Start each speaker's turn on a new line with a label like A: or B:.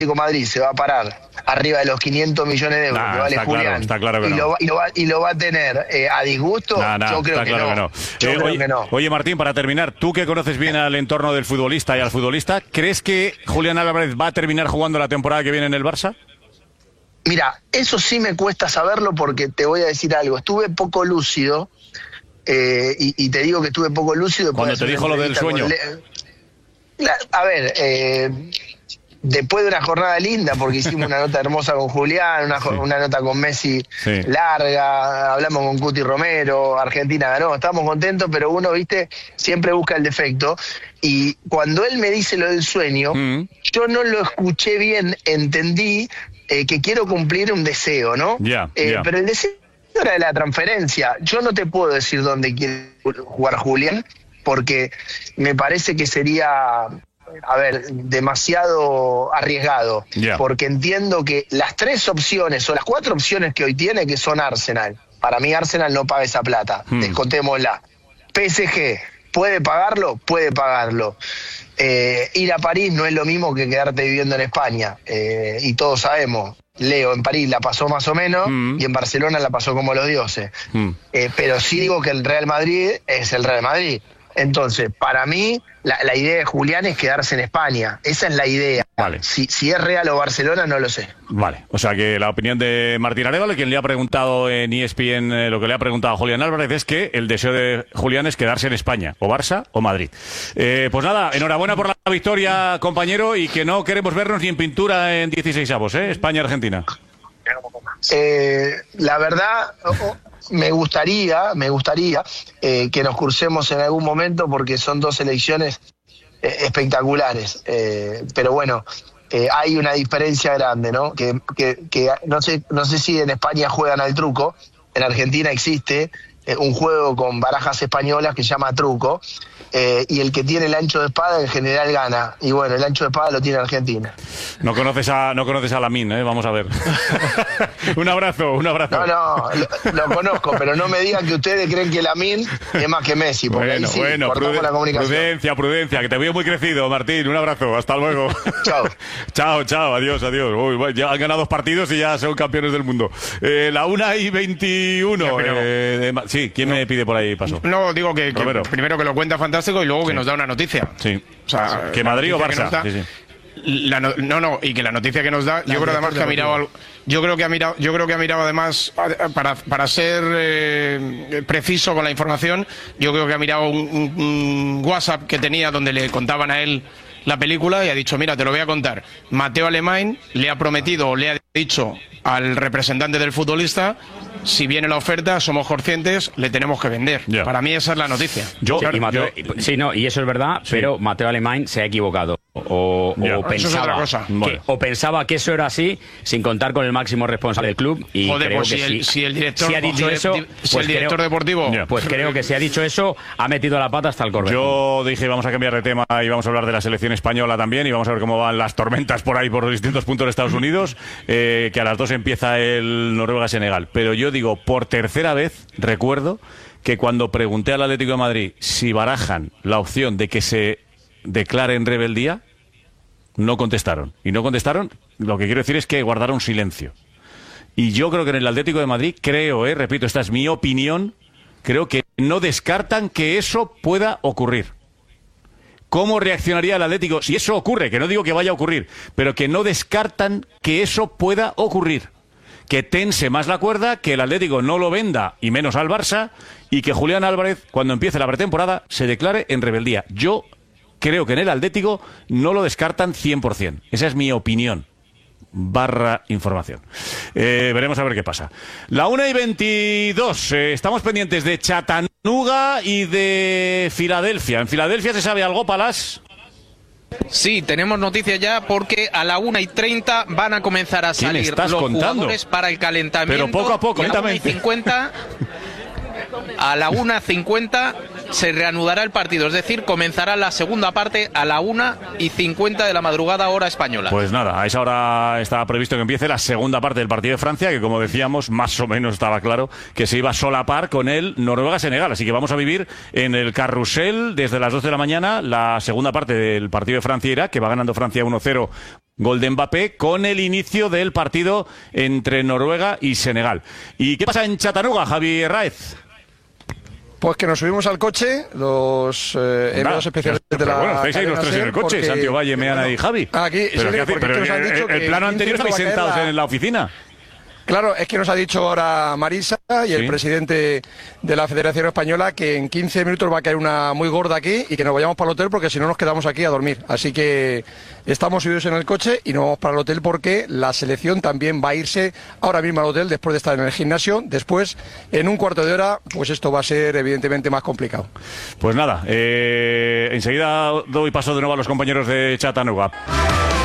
A: Atlético de Madrid se va a parar arriba de los 500 millones de euros que vale Julián,
B: claro que no.
A: y lo va a tener a disgusto, yo creo que no. Yo creo que no.
B: Oye, Martín, para terminar, tú que conoces bien al entorno del futbolista y al futbolista, ¿crees que Julián Álvarez va a terminar jugando la temporada que viene en el Barça?
A: Mira, eso sí me cuesta saberlo porque te voy a decir algo. Estuve poco lúcido, y te digo que estuve poco lúcido.
B: Cuando te dijo lo del sueño.
A: A ver, después de una jornada linda, porque hicimos una nota hermosa con Julián, una nota con Messi larga, hablamos con Cuti Romero, Argentina ganó, estábamos contentos, pero uno, viste, siempre busca el defecto. Y cuando él me dice lo del sueño, yo no lo escuché bien, entendí que quiero cumplir un deseo, ¿no? Pero el deseo era de la transferencia. Yo no te puedo decir dónde quiere jugar Julián, porque me parece que sería, demasiado arriesgado. Porque entiendo que las 3 opciones o las 4 opciones que hoy tiene, que son Arsenal. Para mí Arsenal no paga esa plata, descontémosla. PSG, ¿puede pagarlo? Puede pagarlo. Ir a París no es lo mismo que quedarte viviendo en España, y todos sabemos, Leo en París la pasó más o menos y en Barcelona la pasó como los dioses, pero sí digo que el Real Madrid es el Real Madrid. Entonces, para mí, la idea de Julián es quedarse en España. Esa es la idea.
B: Vale.
A: Si es Real o Barcelona, no lo sé.
B: Vale, o sea que la opinión de Martín Arévalo, quien le ha preguntado en ESPN lo que le ha preguntado a Julián Álvarez, es que el deseo de Julián es quedarse en España, o Barça o Madrid. Pues nada, enhorabuena por la victoria, compañero, y que no queremos vernos ni en pintura en 16avos, España-Argentina.
A: La verdad... Me gustaría que nos crucemos en algún momento, porque son 2 selecciones espectaculares, pero bueno, hay una diferencia grande, ¿no? Que no sé si en España juegan al truco. En Argentina existe un juego con barajas españolas que se llama truco, y el que tiene el ancho de espada en general gana, y bueno, el ancho de espada lo tiene Argentina.
B: No conoces a Lamine, vamos a ver. Un abrazo.
A: No, lo conozco, pero no me digan que ustedes creen que Lamine es más que Messi, porque
B: bueno, prudencia, que te veo muy crecido, Martín. Un abrazo, hasta luego. Chao, adiós. Uy, ya han ganado 2 partidos y ya son campeones del mundo. La 1:21. Sí, ¿quién me pide por ahí paso?
C: No, digo que primero que lo cuenta fantástico y luego que nos da una noticia.
B: Sí.
C: O sea,
B: que Madrid o Barça.
C: Y que la noticia que nos da, yo creo además que ha mirado yo creo que ha mirado además, para ser preciso con la información, yo creo que ha mirado un WhatsApp que tenía donde le contaban a él la película y ha dicho, mira, te lo voy a contar. Mateo Alemany le ha prometido, le ha dicho al representante del futbolista, si viene la oferta, somos conscientes, le tenemos que vender. Para mí esa es la noticia.
D: Y eso es verdad, pero Mateo Alemany se ha equivocado. O pensaba que eso era así, sin contar con el máximo responsable del club. Y creo que
C: si el director
D: si ha dicho eso,
C: deportivo,
D: pues creo que si ha dicho eso, ha metido la pata hasta el corredor.
B: Yo dije, vamos a cambiar de tema y vamos a hablar de la selección española también, y vamos a ver cómo van las tormentas por ahí, por los distintos puntos de Estados Unidos, que a las 2 empieza el Noruega-Senegal. Pero yo digo, por tercera vez, recuerdo que cuando pregunté al Atlético de Madrid si barajan la opción de que se declare en rebeldía, no contestaron. Y no contestaron, lo que quiero decir es que guardaron silencio. Y yo creo que en el Atlético de Madrid, repito, esta es mi opinión, creo que no descartan que eso pueda ocurrir. ¿Cómo reaccionaría el Atlético si eso ocurre? Que no digo que vaya a ocurrir, pero que no descartan que eso pueda ocurrir. Que tense más la cuerda, que el Atlético no lo venda, y menos al Barça, y que Julián Álvarez, cuando empiece la pretemporada, se declare en rebeldía. Yo creo que en el Atlético no lo descartan 100%. Esa es mi opinión. /información. Veremos a ver qué pasa. La 1:22. Estamos pendientes de Chattanooga y de Filadelfia. ¿En Filadelfia se sabe algo, Palas?
E: Sí, tenemos noticias ya, porque a la 1:30 van a comenzar a salir los jugadores para el calentamiento.
B: Pero poco a poco, lentamente.
E: A la 1:50 se reanudará el partido, es decir, comenzará la segunda parte a la 1:50 de la madrugada, hora española.
B: Pues nada, a esa hora estaba previsto que empiece la segunda parte del partido de Francia, que como decíamos, más o menos estaba claro que se iba a solapar con el Noruega-Senegal. Así que vamos a vivir en el carrusel desde las 12 de la mañana la segunda parte del partido de Francia-Irak, que va ganando Francia 1-0. Gol de Mbappé, con el inicio del partido entre Noruega y Senegal. ¿Y qué pasa en Chattanooga, Javi Herráez?
F: Pues que nos subimos al coche, los enviados especiales de la...
B: Bueno, estáis ahí los tres en el coche, Santiago Valle, Meana y Javi.
F: Aquí,
B: pero el plano anterior estáis sentados en la oficina.
F: Claro, es que nos ha dicho ahora Marisa y el presidente de la Federación Española que en 15 minutos va a caer una muy gorda aquí y que nos vayamos para el hotel porque si no nos quedamos aquí a dormir. Así que estamos subidos en el coche y nos vamos para el hotel porque la selección también va a irse ahora mismo al hotel después de estar en el gimnasio. Después, en un cuarto de hora, pues esto va a ser evidentemente más complicado.
B: Pues nada, enseguida doy paso de nuevo a los compañeros de Chattanooga.